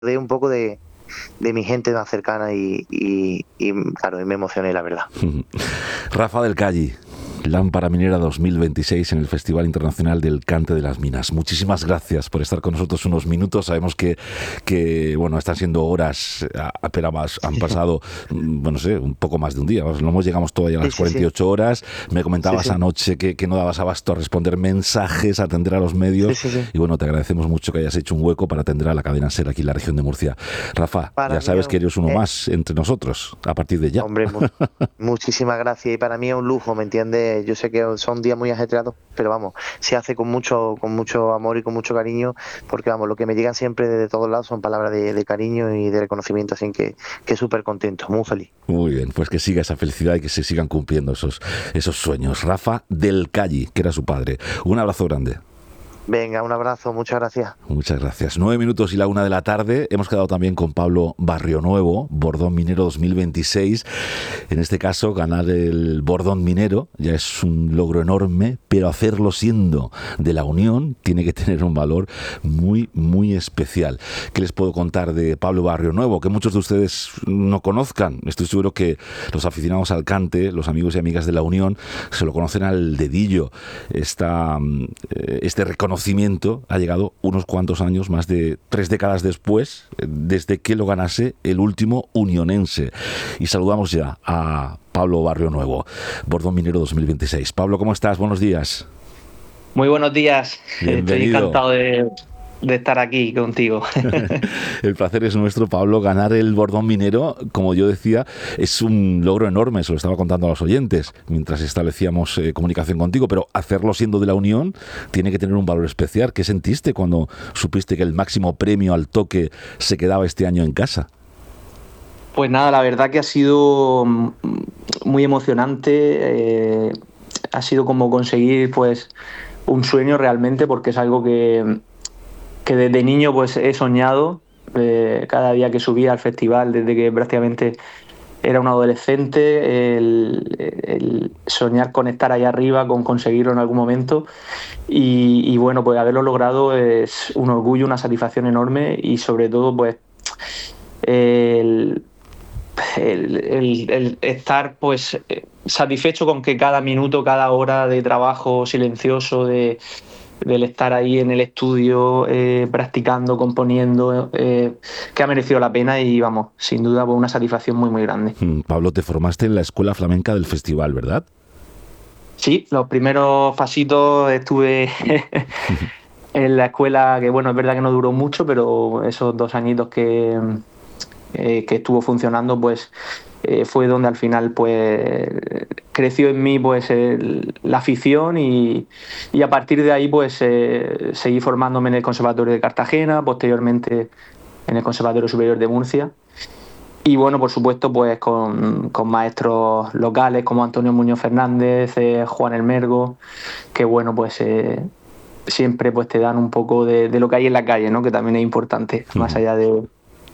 un poco de mi gente más cercana y claro, y me emocioné, la verdad. Rafa del Calle, Lámpara Minera 2026 en el Festival Internacional del Cante de las Minas. Muchísimas gracias por estar con nosotros unos minutos. Sabemos que bueno, están siendo horas, apenas han pasado, bueno, no sé, un poco más de un día. No llegamos todavía a las 48 horas. Me comentabas anoche que no dabas abasto a responder mensajes, a atender a los medios. Y bueno, te agradecemos mucho que hayas hecho un hueco para atender a la cadena SER aquí en la región de Murcia. Rafa, ya sabes que eres uno más entre nosotros a partir de ya. Hombre, muchísimas gracias, y para mí es un lujo, ¿me entiendes? Yo sé que son días muy ajetreados, pero vamos, se hace con mucho amor y con mucho cariño, porque vamos, lo que me llegan siempre desde todos lados son palabras de cariño y de reconocimiento, así que súper contento, muy feliz. Muy bien, pues que siga esa felicidad y que se sigan cumpliendo esos sueños. Rafa del Calle, que era su padre. Un abrazo grande. Venga, un abrazo, muchas gracias. Muchas gracias. 9 minutos y la 1 de la tarde. Hemos quedado también con Pablo Barrionuevo, Bordón Minero 2026. En este caso, ganar el Bordón Minero ya es un logro enorme, pero hacerlo siendo de la Unión tiene que tener un valor muy, muy especial. ¿Qué les puedo contar de Pablo Barrionuevo? Que muchos de ustedes no conozcan. Estoy seguro que los aficionados al cante, los amigos y amigas de la Unión, se lo conocen al dedillo. Este reconocimiento ha llegado unos cuantos años, más de 3 décadas después, desde que lo ganase el último unionense. Y saludamos ya a Pablo Barrionuevo, Bordón Minero 2026. Pablo, ¿cómo estás? Buenos días. Muy buenos días. Bienvenido. Estoy encantado de estar aquí contigo. El placer es nuestro, Pablo. Ganar el Bordón Minero, como yo decía, es un logro enorme. Se lo estaba contando a los oyentes mientras establecíamos comunicación contigo, pero hacerlo siendo de la Unión tiene que tener un valor especial. ¿Qué sentiste cuando supiste que el máximo premio al toque se quedaba este año en casa? Pues nada, la verdad que ha sido muy emocionante. Ha sido como conseguir pues un sueño realmente, porque es algo que desde niño pues he soñado, cada día que subía al festival, desde que prácticamente era un adolescente, el soñar con estar ahí arriba, con conseguirlo en algún momento, y bueno, pues haberlo logrado es un orgullo, una satisfacción enorme, y sobre todo pues el estar pues satisfecho con que cada minuto, cada hora de trabajo silencioso, del estar ahí en el estudio practicando, componiendo, que ha merecido la pena, y vamos, sin duda pues una satisfacción muy muy grande. Pablo, te formaste en la Escuela Flamenca del Festival, ¿verdad? Sí, los primeros pasitos estuve en la escuela, que bueno, es verdad que no duró mucho, pero esos 2 añitos que estuvo funcionando, pues fue donde al final pues creció en mí pues la afición, y a partir de ahí pues seguí formándome en el Conservatorio de Cartagena, posteriormente en el Conservatorio Superior de Murcia, y bueno, por supuesto pues con maestros locales como Antonio Muñoz Fernández, Juan El Mergo, que bueno pues siempre pues te dan un poco de lo que hay en la calle, ¿no? Que también es importante, más allá de...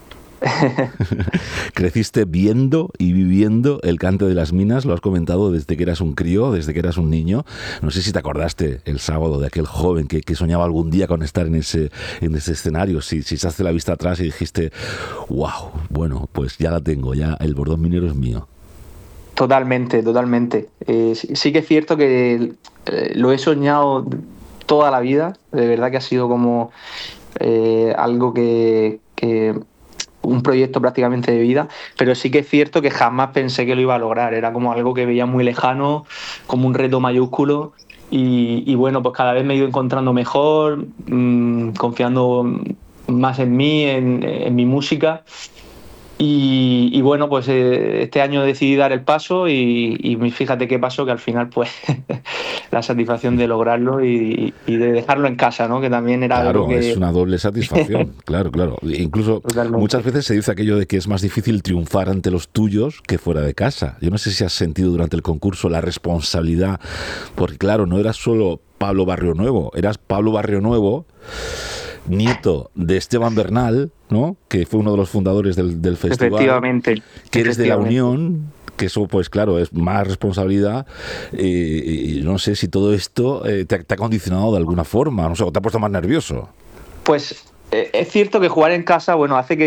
Creciste viendo y viviendo el cante de las minas, lo has comentado, desde que eras un crío, desde que eras un niño. No sé si te acordaste el sábado de aquel joven que soñaba algún día con estar en ese escenario, si echaste la vista atrás y dijiste, wow, bueno, pues ya la tengo, ya el Bordón Minero es mío. Totalmente. Sí que es cierto que lo he soñado toda la vida, de verdad que ha sido como algo que un proyecto prácticamente de vida, pero sí que es cierto que jamás pensé que lo iba a lograr. Era como algo que veía muy lejano, como un reto mayúsculo, y bueno, pues cada vez me he ido encontrando mejor, confiando más en mí, en mi música. Y bueno, pues este año decidí dar el paso, y fíjate qué pasó, que al final pues la satisfacción de lograrlo y de dejarlo en casa, ¿no? Que también era claro, algo que... es una doble satisfacción, claro. Incluso totalmente. Muchas veces se dice aquello de que es más difícil triunfar ante los tuyos que fuera de casa. Yo no sé si has sentido durante el concurso la responsabilidad, porque claro, no eras solo Pablo Barrionuevo, eras Pablo Barrionuevo, nieto de Esteban Bernal, ¿no? Que fue uno de los fundadores del festival. Efectivamente. Que eres de la Unión, que eso, pues claro, es más responsabilidad. Y no sé si todo esto te ha condicionado de alguna forma, no sé, o te ha puesto más nervioso. Pues Es cierto que jugar en casa, bueno, hace que